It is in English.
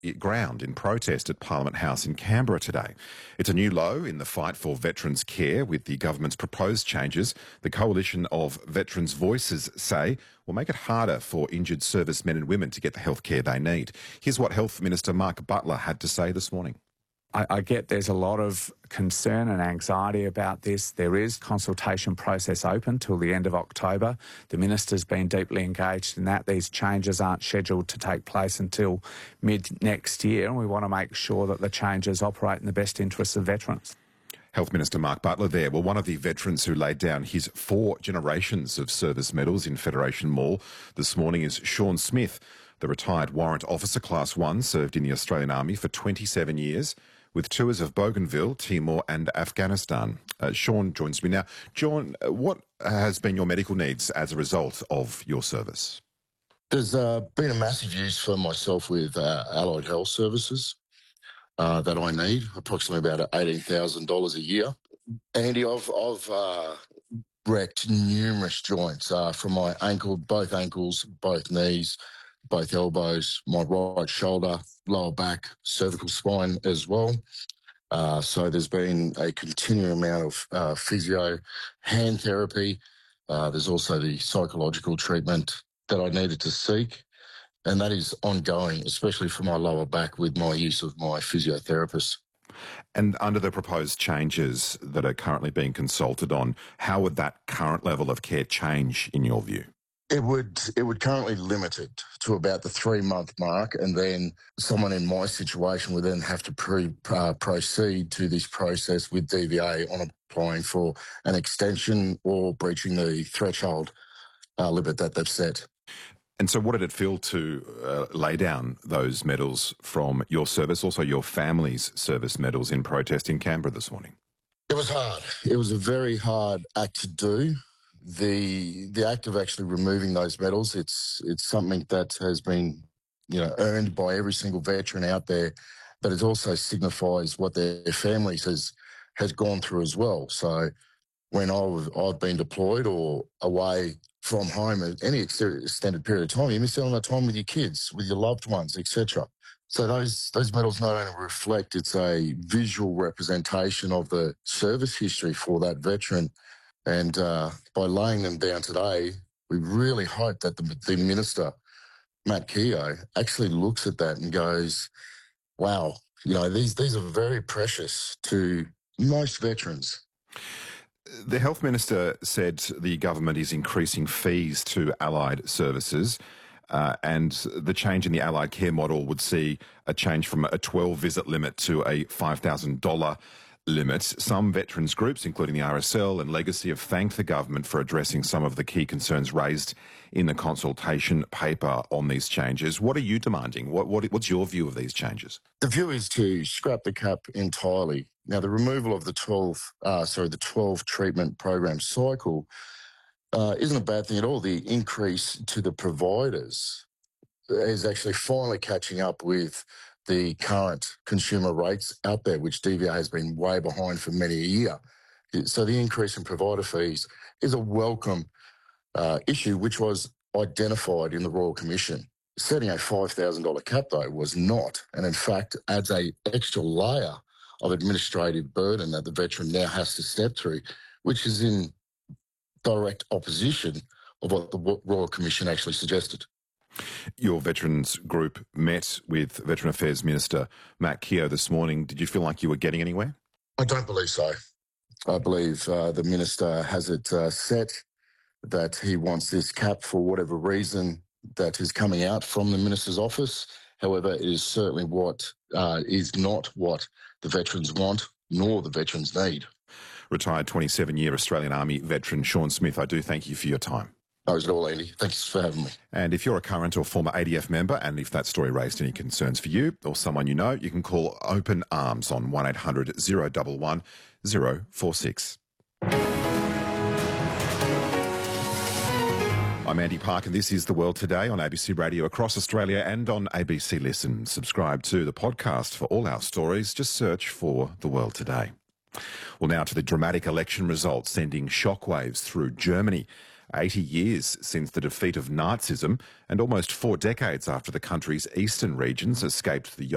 ground in protest at Parliament House in Canberra today. It's a new low in the fight for veterans' care, with the government's proposed changes. The Coalition of Veterans' Voices say will make it harder for injured servicemen and women to get the health care they need. Here's what Health Minister Mark Butler had to say this morning. I get there's a lot of concern and anxiety about this. There is consultation process open till the end of October. The Minister's been deeply engaged in that. These changes aren't scheduled to take place until mid-next year, and we want to make sure that the changes operate in the best interests of veterans. Health Minister Mark Butler there. Well, one of the veterans who laid down his 4 generations of service medals in Federation Mall this morning is Sean Smith. The retired Warrant Officer Class 1 served in the Australian Army for 27 years, with tours of Bougainville, Timor and Afghanistan. Sean joins me now. Sean, what has been your medical needs as a result of your service? There's been a massive use for myself with Allied Health Services that I need, approximately about $18,000 a year. Andy, I've wrecked numerous joints from my ankle, both ankles, both knees, both elbows, my right shoulder, lower back, cervical spine as well. So there's been a continuing amount of physio, hand therapy. There's also the psychological treatment that I needed to seek, and that is ongoing, especially for my lower back with my use of my physiotherapist. And under the proposed changes that are currently being consulted on, how would that current level of care change in your view? It would currently limit it to about the 3-month mark, and then someone in my situation would then have to proceed to this process with DVA on applying for an extension or breaching the threshold limit that they've set. And so what did it feel to lay down those medals from your service, also your family's service medals in protest in Canberra this morning? It was hard. It was a very hard act to do. The act of actually removing those medals, it's something that has been, earned by every single veteran out there, but it also signifies what their families has gone through as well. So when I've been deployed or away from home at any extended period of time, you miss out on that time with your kids, with your loved ones, etc. So those medals not only reflect, it's a visual representation of the service history for that veteran. And by laying them down today, we really hope that the Minister, Matt Keogh, actually looks at that and goes, wow, these are very precious to most veterans. The Health Minister said the government is increasing fees to allied services, and the change in the allied care model would see a change from a 12-visit limit to a $5,000 limit. Some veterans groups, including the RSL and Legacy, have thanked the government for addressing some of the key concerns raised in the consultation paper on these changes. What are you demanding? What's your view of these changes? The view is to scrap the cap entirely. Now, the removal of the 12 treatment program cycle isn't a bad thing at all. The increase to the providers is actually finally catching up with the current consumer rates out there, which DVA has been way behind for many a year. So the increase in provider fees is a welcome issue, which was identified in the Royal Commission. Setting a $5,000 cap, though, was not, and in fact adds an extra layer of administrative burden that the veteran now has to step through, which is in direct opposition of what the Royal Commission actually suggested. Your veterans group met with Veteran Affairs Minister Matt Keogh this morning. Did you feel like you were getting anywhere? I don't believe so. I believe the Minister has it set that he wants this cap for whatever reason that is coming out from the Minister's office. However, it is certainly is not what the veterans want, nor the veterans need. Retired 27-year Australian Army veteran Sean Smith, I do thank you for your time. No, it's all, Andy. Thanks for having me. And if you're a current or former ADF member, and if that story raised any concerns for you or someone you know, you can call Open Arms on 1800 011 046. I'm Andy Park, and this is The World Today on ABC Radio across Australia and on ABC Listen. Subscribe to the podcast for all our stories. Just search for The World Today. Well, now to the dramatic election results sending shockwaves through Germany. 80 years since the defeat of Nazism and almost 4 decades after the country's eastern regions escaped the